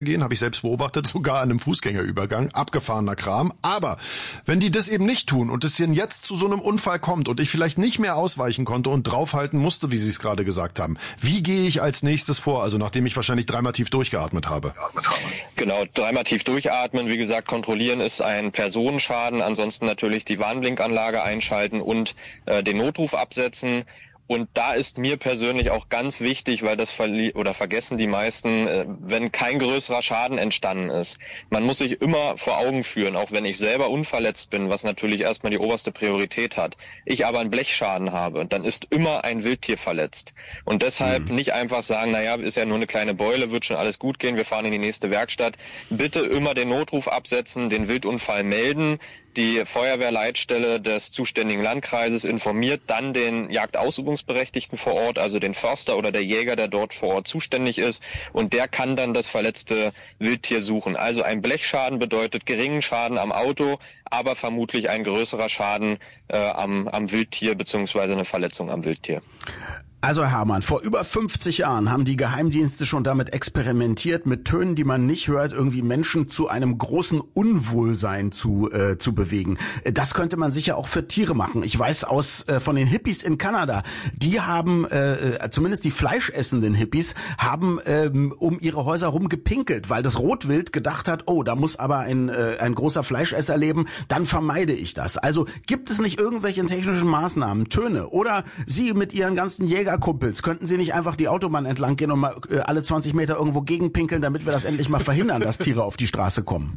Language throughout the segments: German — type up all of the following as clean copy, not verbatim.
gehen, habe ich selbst beobachtet, sogar an einem Fußgängerübergang, abgefahrener Kram. Aber wenn die das eben nicht tun und es denn jetzt zu so einem Unfall kommt und ich vielleicht nicht mehr ausweichen konnte und draufhalten musste, wie Sie es gerade gesagt haben, wie gehe ich als nächstes vor, also nachdem ich wahrscheinlich dreimal tief durchgeatmet habe? Genau, dreimal tief durchatmen, wie gesagt, kontrollieren ist ein Personenschaden, ansonsten natürlich die Warnblinkanlage einschalten und den Notruf absetzen. Und da ist mir persönlich auch ganz wichtig, weil das vergessen die meisten, wenn kein größerer Schaden entstanden ist. Man muss sich immer vor Augen führen, auch wenn ich selber unverletzt bin, was natürlich erstmal die oberste Priorität hat. Ich aber einen Blechschaden habe, dann ist immer ein Wildtier verletzt. Und deshalb nicht einfach sagen, naja, ist ja nur eine kleine Beule, wird schon alles gut gehen, wir fahren in die nächste Werkstatt. Bitte immer den Notruf absetzen, den Wildunfall melden. Die Feuerwehrleitstelle des zuständigen Landkreises informiert dann den Jagdausübungsberechtigten vor Ort, also den Förster oder der Jäger, der dort vor Ort zuständig ist, und der kann dann das verletzte Wildtier suchen. Also ein Blechschaden bedeutet geringen Schaden am Auto, aber vermutlich ein größerer Schaden am Wildtier bzw. eine Verletzung am Wildtier. Also Hermann, vor über 50 Jahren haben die Geheimdienste schon damit experimentiert, mit Tönen, die man nicht hört, irgendwie Menschen zu einem großen Unwohlsein zu bewegen. Das könnte man sicher auch für Tiere machen. Ich weiß von den Hippies in Kanada, die haben, zumindest die fleischessenden Hippies, haben um ihre Häuser rum gepinkelt, weil das Rotwild gedacht hat, oh, da muss aber ein großer Fleischesser leben, dann vermeide ich das. Also gibt es nicht irgendwelche technischen Maßnahmen, Töne, oder Sie mit Ihren ganzen Jägerkumpels, könnten Sie nicht einfach die Autobahn entlang gehen und mal alle 20 Meter irgendwo gegenpinkeln, damit wir das endlich mal verhindern, dass Tiere auf die Straße kommen?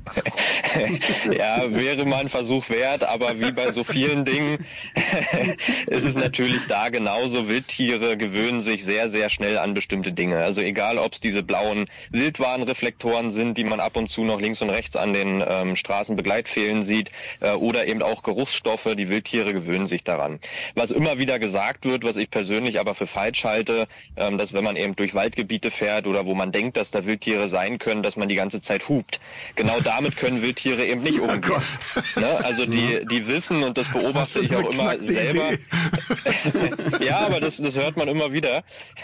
Ja, wäre mal ein Versuch wert, aber wie bei so vielen Dingen ist es natürlich da genauso. Wildtiere gewöhnen sich sehr, sehr schnell an bestimmte Dinge. Also egal, ob es diese blauen Wildwarnreflektoren sind, die man ab und zu noch links und rechts an den Straßenbegleitpfählen sieht, oder eben auch Geruchsstoffe, die Wildtiere gewöhnen sich daran. Was immer wieder gesagt wird, was ich persönlich aber für falsch halte, dass wenn man eben durch Waldgebiete fährt oder wo man denkt, dass da Wildtiere sein können, dass man die ganze Zeit hupt. Genau damit können Wildtiere eben nicht umgehen. Ne? Also die wissen, und das beobachte ich auch immer selber. Ja, aber das hört man immer wieder.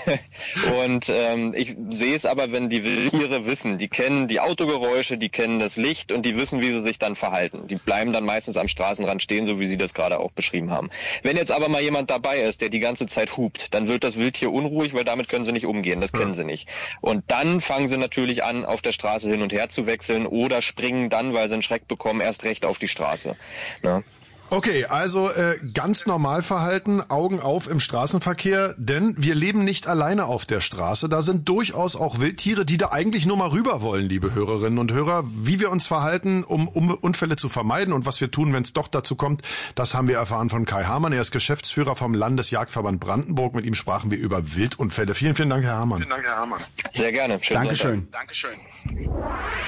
Und ich sehe es aber, wenn die Wildtiere wissen, die kennen die Autogeräusche, die kennen das Licht und die wissen, wie sie sich dann verhalten. Die bleiben dann meistens am Straßenrand stehen, so wie Sie das gerade auch beschrieben haben. Wenn jetzt aber mal jemand dabei ist, der die ganze Zeit hupt, dann wird das Wildtier unruhig, weil damit können sie nicht umgehen, das kennen sie nicht. Und dann fangen sie natürlich an, auf der Straße hin und her zu wechseln oder springen dann, weil sie einen Schreck bekommen, erst recht auf die Straße. Ne? Okay, also ganz normal verhalten, Augen auf im Straßenverkehr, denn wir leben nicht alleine auf der Straße. Da sind durchaus auch Wildtiere, die da eigentlich nur mal rüber wollen, liebe Hörerinnen und Hörer. Wie wir uns verhalten, um Unfälle zu vermeiden und was wir tun, wenn es doch dazu kommt, das haben wir erfahren von Kai Hamann. Er ist Geschäftsführer vom Landesjagdverband Brandenburg. Mit ihm sprachen wir über Wildunfälle. Vielen, vielen Dank, Herr Hamann. Vielen Dank, Herr Hamann. Sehr gerne. Dankeschön. Dankeschön.